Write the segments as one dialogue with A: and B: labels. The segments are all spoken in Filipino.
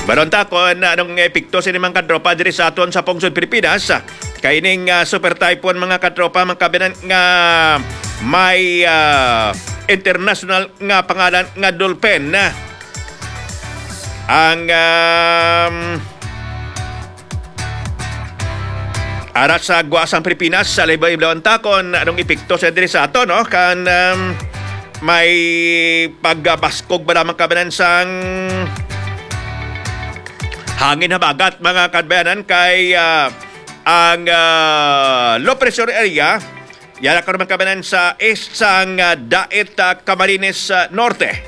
A: Baronta kon anong epekto sa inimang katropa diri sa aton sa Pungsod, Pilipinas. Kaining super typhoon mga katropa mangkabinan nga may international nga pangalan nga Dolphin. Ang ara sa guasang Pilipinas sa libay-iblawan takon anong epekto sa diri sa ato no kan may pagbaskog ba lamang kabinan sang hangin habagat mga kadbayanan kay ang low pressure area yala karon man kabinan sa east sang Daet Camarines Norte.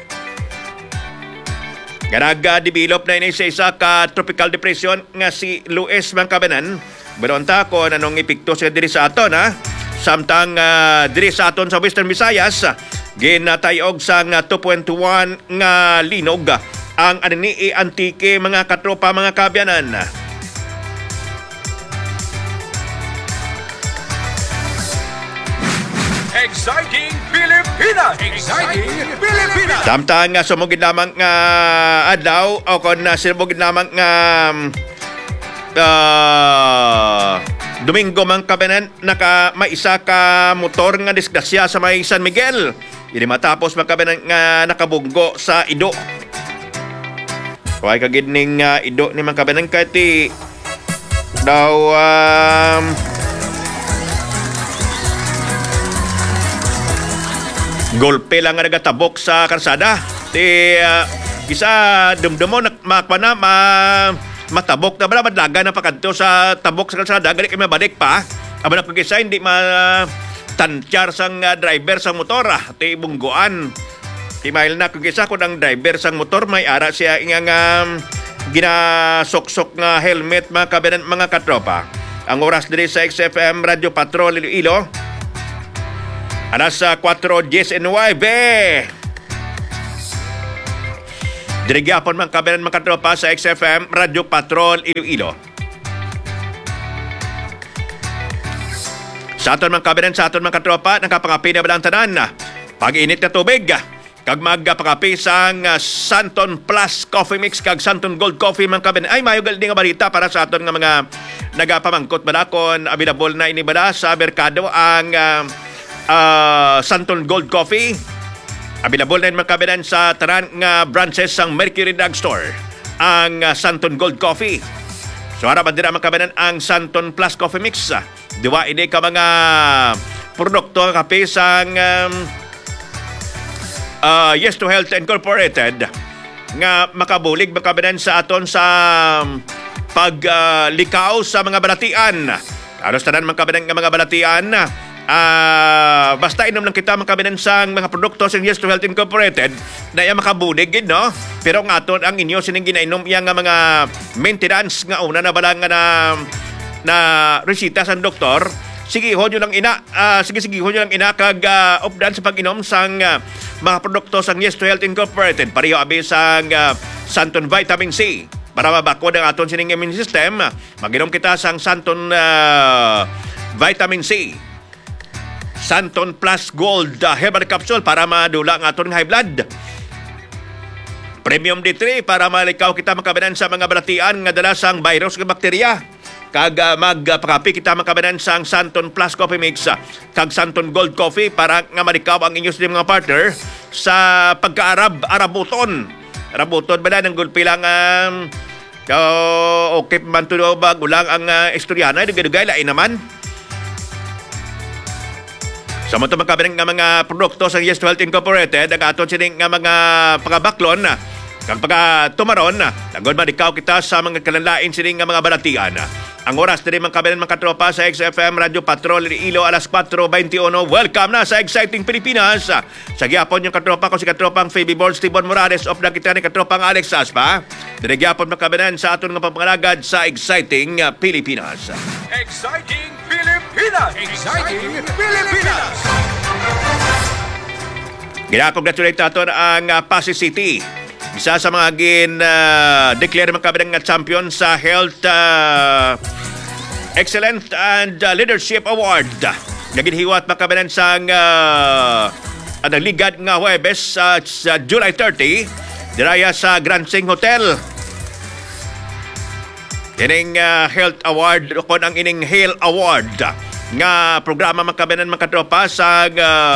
A: Develop na ini sa isa ka tropical depression nga si Luis Mangkabanan. Baronta ko anong epekto sa diri sa aton ha. Samtang diri sa aton sa Western Visayas ginatayog sang 2.1 nga linog ang anini antike mga katropa mga kabyanan.
B: Exciting Pilipinas! Exciting Pilipinas!
A: Samtang sumugid lamang nga adlaw o kon sumugid lamang nga Domingo mang kabanan naka maisa ka motor nga disgrasya sa may San Miguel. Ini matapos magkabanan nga nakabunggo sa Ido. Kuhay kagid ning Ido ni mangkabanan kati daw golpe lang nga nagatabok sa karsada. Isa dumdumo makwana matabok na bala madlaga na pakadto sa tabok sa kalsada gali kay mabalik pa aba na pagisa hindi tantyar sang driver sang motor ti bungguan ti mail na kagisa kun ang driver sang motor may ara siya ingang ginasok-sok nga helmet mga kabinan mga katropa. Ang oras diri sa XFM Radio Patrol Iloilo alas 4:19 Dirigapon mang kabayan mga katropa sa XFM Radio Patrol Iloilo. Sa aton mga kabayan, sa aton mga katropa, nakapangapi na balang tanan na pag-init na tubig. Kag magpangapi sang Santon Plus Coffee Mix kag Santon Gold Coffee mga kabayan. Ay, mayo gali nga balita para sa aton nga mga nagapamangkot bala kon available na ini bala sa merkado ang Santon Gold Coffee. Available na mga kabinan sa tanan nga branches sang Mercury Drugstore ang Santon Gold Coffee. So harapan din mga kabinan ang Santon Plus Coffee Mix. Diwa ini ka mga produkto ng kape sang Yes to Health Incorporated nga makabulig mga kabinan sa aton sa paglikaw sa mga balatian. Alos tanan mga kabinan nga mga balatian basta inom lang kita makabinan sang mga produkto sa Yes to Health Incorporated na iya makabulig gid no pero nga aton ang inyo sining ginainom iya nga mga maintenance nga una na balang nga na resita sa doktor sige hodyo lang ina sige hodyo lang ina kag updan sa pag-inom sang mga produkto sang Yes to Health Incorporated pareho abi sang Santon Vitamin C para mabakod ang aton sining immune system. Mag-inom kita sang Santon Vitamin C, Santon Plus Gold Herbal Capsule para madula ang aton high blood. Premium D3 para malikaw kita makabanan sa mga balatian nga dala sang virus nga bakterya. Kag magpakapi kita makabanan sang Santon Plus Coffee Mix kag Santon Gold Coffee para nga malikaw ang inyong mga partner sa pagka-arabuton. Arabuton ba na ng gulpi lang okay man to ba gulang ang istoryana dugay-dugay lain naman. Sa mga magkabilang nga mga produkto sa Yes to Health Incorporated, ang aton sining nga mga pagabaklon, kang pagatumaron, nagod madikaw kita sa mga kalanlain sining nga mga balatian. Ang oras na rin mga kabilang mga katropa sa XFM Radio Patrol Iloilo alas 4:21. Welcome na sa Exciting Pilipinas. Sa gyapon yung katropa ko si katropang Phoebe Balls, Tibon Morales, of nakita ni katropang Alex Aspa. Dirigyapon mga kabilang sa aton nga papangalagad sa Exciting Pilipinas.
B: Exciting Pilipinas! Exciting Pilipinas!
A: Ginakongratulate natin ang Pasig City. Isa sa mga declare mga kabilang champion sa Health Excellence and Leadership Award. Naginhiwat mga kabilang sa ligad nga Huwebes sa July 30 diraya sa Grand Sing Hotel. Ining Health Award kon ang ining Hale Award nga programa makabanan mga katropa sa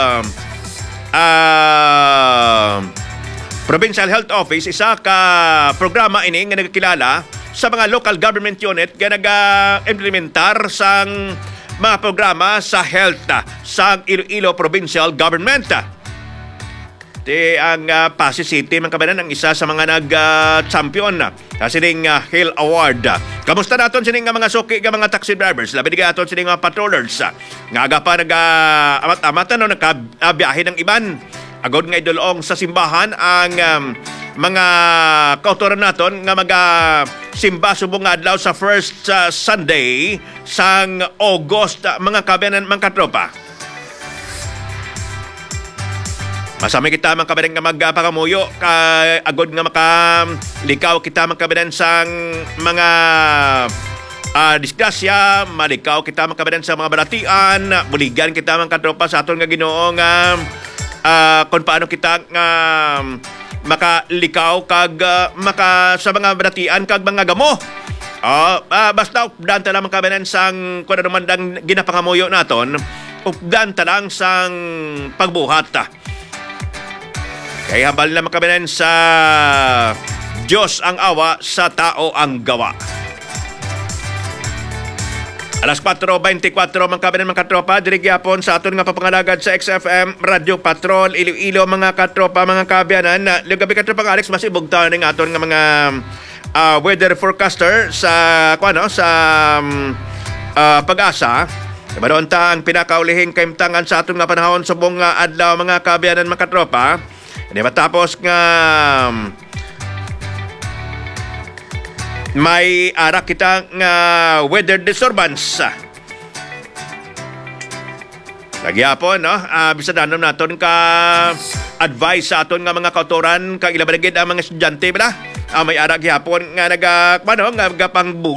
A: Provincial Health Office. Isa ka programa ini nga nagkilala sa mga local government unit nga nag-implementar sang mga programa sa health sa Iloilo Provincial Government. Di ang Pasig City mga kabanan ang isa sa mga nag-champion kasi ning Hale Award. Kamusta naton sining mga suki nga mga taxi drivers? Labi di aton sining mga patrollers nga aga pa nag-amat-amat nagkabiyahe ng iban. Agod nga idulong sa simbahan ang mga kautoran naton nga simba subong adlaw sa first Sunday sang August mga kabanan mga katropa. Masami kita mga kabanan nga magpakamuyo agod nga makalikaw kita mga kabanan sang mga disgrasya, malikaw kita mga kabanan sa mga balatian, buligan kita mga katropa sa aton nga Ginoo nga kung paano kita makalikaw kag sa mga balatian kag mga gamo. Basta updan ta lang mga kabanan sang kung ano man dang ginapangamuyo naton, updan ta lang sang pagbuhat. Kaya hambal na makabanan sa Diyos ang awa, sa tao ang gawa. Alas 4:24 mga kabanan mga katropa, dirigyapon sa aton nga papangalagad sa XFM Radio Patrol Iloilo mga katropa mga kabanan. Gabi katropa Alex, masibog tayo ng aton nga mga weather forecaster sa Pag-asa. Maroon ta ang pinakaulihing kaimtangan sa aton nga panahon subong adlaw mga kabanan mga katropa. Hindi matapos nga may arak kita nga weather disturbance. Nagyapon, no? Bisadanom naton ka advice sa aton nga mga kautoran kag ilabalagid ang mga estudyante bala. May arak gyapon nga nagapang